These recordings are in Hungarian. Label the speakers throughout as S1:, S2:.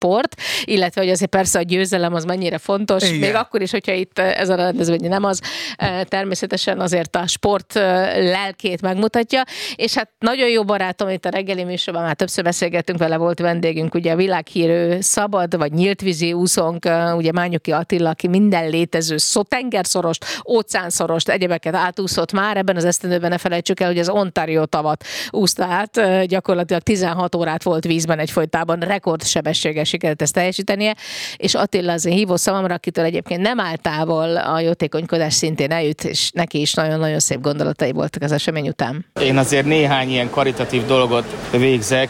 S1: sport, illetve hogy azért persze a győzelem az mennyire fontos, igen. Még akkor is, hogyha itt ez a rendezvény nem az, természetesen azért a sport lelkét megmutatja, és hát nagyon jó barátom, itt a reggeli műsorban már többször beszélgettünk vele, volt vendégünk, ugye a világhírű szabad vagy nyíltvízi úszónk, ugye Mányoki Attila, aki minden létező tengerszorost, óceánszorost, egyebeket átúszott már, ebben az esztendőben ne felejtsük el, hogy az Ontario tavat úszta át, gyakorlatilag 16 órát volt vízben egyfolytában, rekordsebességgel sikerült ezt teljesítenie, és Attila az én hívó szavamra, akitől egyébként nem áll távol a jótékonykodás szintén eljut, és neki is nagyon-nagyon szép gondolatai voltak az esemény után.
S2: Én azért néhány ilyen karitatív dolgot végzek,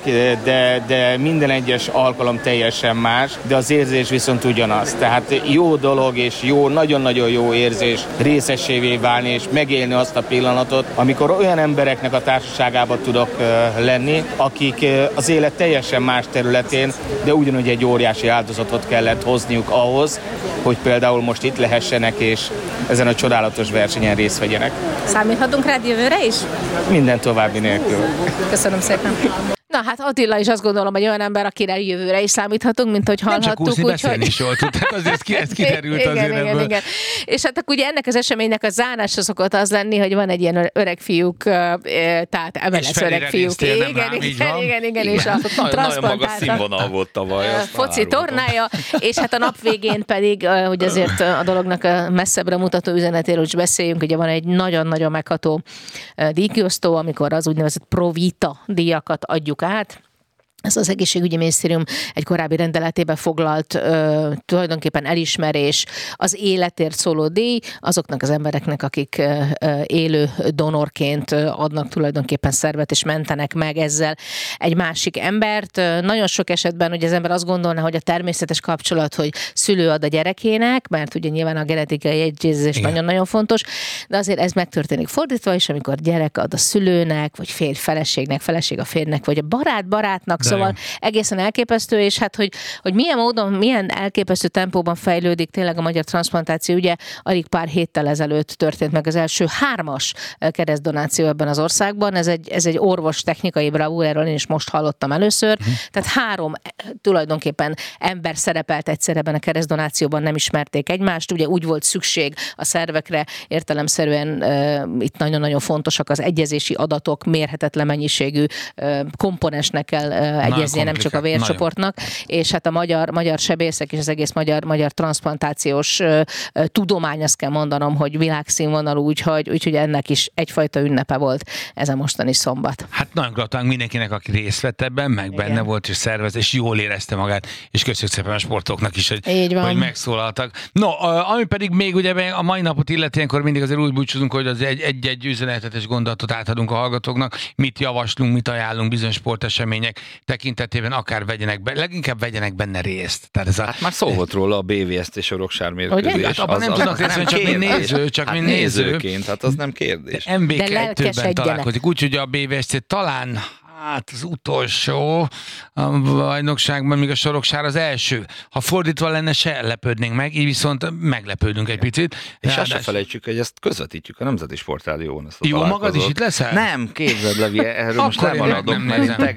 S2: de minden egyes alkalom teljesen más, de az érzés viszont ugyanaz. Tehát jó dolog és jó, nagyon-nagyon jó érzés részesévé válni és megélni azt a pillanatot, amikor olyan embereknek a társaságában tudok lenni, akik az élet teljesen más területén, de ugyanúgy egy óriási áldozatot kellett hozniuk ahhoz, hogy például most itt lehessenek és ezen a csodálatos versenyen részt vegyenek.
S1: Számíthatunk rád jövőre is?
S2: Minden további nélkül.
S1: Köszönöm szépen. Na hát Attila is azt gondolom, hogy olyan ember, akire jövőre is számíthatunk, mint hogy hallhattuk.
S3: Nem csak úszni, beszélni is volt, tehát azért ez kiderült azért ebből.
S1: Igen. És hát akkor ugye ennek az eseménynek a zárása szokott az lenni, hogy van egy ilyen öreg fiúk, tehát MLS öreg fiúk. Igen, és a
S4: nagyon magas színvonal volt tavaly.
S1: Foci tornája, és hát a nap végén pedig, hogy azért a dolognak a messzebbre mutató üzenetéről is beszéljünk, ugye van egy nagyon-nagyon megható díjkiosztó, amikor az úgynevezett Pro Vita díjakat adjuk át. Ez az egészségügyi minisztérium egy korábbi rendeletében foglalt tulajdonképpen elismerés, az életért szóló díj azoknak az embereknek, akik élő donorként adnak tulajdonképpen szervet és mentenek meg ezzel egy másik embert. Nagyon sok esetben ugye az ember azt gondolna, hogy a természetes kapcsolat, hogy szülő ad a gyerekének, mert ugye nyilván a genetikai egyezés nagyon-nagyon fontos, de azért ez megtörténik fordítva is, amikor gyerek ad a szülőnek, vagy férj feleségnek, feleség a férjnek, vagy a barátnak, szóval egészen elképesztő, és hát, hogy milyen módon, milyen elképesztő tempóban fejlődik tényleg a magyar transzplantáció. Ugye alig pár héttel ezelőtt történt meg az első 3-as keresztdonáció ebben az országban. Ez egy orvos technikai bravúr, erről én is most hallottam először. Tehát 3 tulajdonképpen ember szerepelt egyszer ebben a keresztdonációban, nem ismerték egymást. Ugye úgy volt szükség a szervekre, értelemszerűen itt nagyon-nagyon fontosak az egyezési adatok, mérhetetlen mennyiségű komponensnek kell egyezni, nem csak a vércsoportnak, és hát a magyar sebészek és az egész magyar transzplantációs tudomány, azt kell mondanom, hogy világszínvonalú, úgyhogy ennek is egyfajta ünnepe volt ez a mostani szombat.
S3: Hát nagyon gratulálunk mindenkinek, aki részt vett ebben, meg igen, benne volt és szervez, és jól érezte magát, és köszönjük szépen a sportoknak is, hogy megszólaltak. No, ami pedig még ugye a mai napot illeti, ilyenkor mindig azért úgy búcsúzunk, hogy az egy üzenetet és gondolatot átadunk a hallgatóknak, mit javaslunk, mit ajánlunk bizonyos sportesemények tekintetében, akár leginkább vegyenek benne részt. Tehát
S4: hát már szó volt róla a BVST és a Roksár mérkőzés.
S3: Hát abban nem tudnak részt, csak mint néző. Csak
S4: nézőként, hát az nem kérdés.
S3: MB2-ben találkozik, úgyhogy a BVST talán az utolsó a bajnokságban, míg a Soroksár az első. Ha fordítva lenne, se lepődnénk meg, így viszont meglepődünk egy picit.
S4: És azt se felejtsük, hogy ezt közvetítjük a Nemzeti Sportrádión.
S3: Jó, magad is itt leszel?
S4: Nem, képzeld, Levi, erről most lemaradok, mert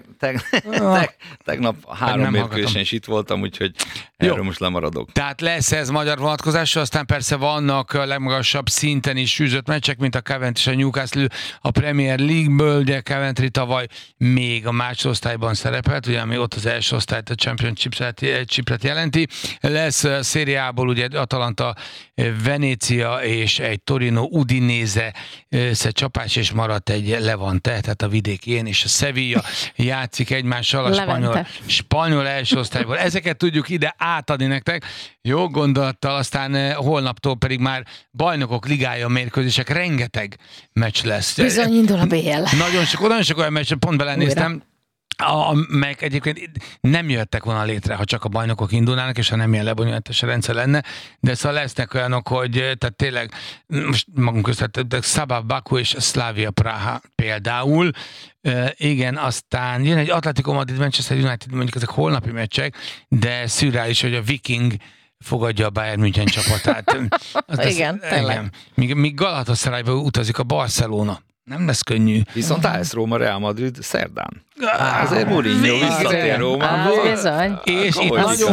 S4: tegnap 3 mérkőzésen is itt voltam, úgyhogy erről most lemaradok.
S3: Tehát lesz ez magyar vonatkozású, aztán persze vannak a legmagasabb szinten is sűzött meccsek, mint a Coventry és a Newcastle a Premier League-ből, de Coventry tavaly még a másodosztályban szerepelt, ugye ami ott az első osztályt, a Championship-et jelenti. Lesz Szériából ugye Atalanta, Venécia és egy Torino Udinese összecsapás, és maradt egy Levante, tehát a vidékén, és a Sevilla játszik egymással a spanyol első osztályból. Ezeket tudjuk ide átadni nektek, jó gondolattal, aztán holnaptól pedig már bajnokok ligája mérkőzések, rengeteg meccs lesz.
S1: Bizony indul a BL.
S3: Nagyon sok olyan meccs, pont belenéztem, meg egyébként nem jöttek volna létre, ha csak a bajnokok indulnának, és ha nem ilyen lebonyolítás a rendszer lenne, de szóval lesznek olyanok, hogy tehát tényleg most magunk között Szabá Baku és Slavia Praha például, igen, aztán jön egy Atletico Madrid, Manchester United, mondjuk ezek holnapi meccsek, de szürreális, hogy a Viking fogadja a Bayern München csapatát.
S1: Igen, tényleg.
S3: Míg Galatasarayba utazik a Barcelona. Nem lesz könnyű.
S4: Viszont AS Róma Real Madrid szerdán. Azért Mourinho visszatér Rómába.
S1: Bizony.
S3: És itt nagyon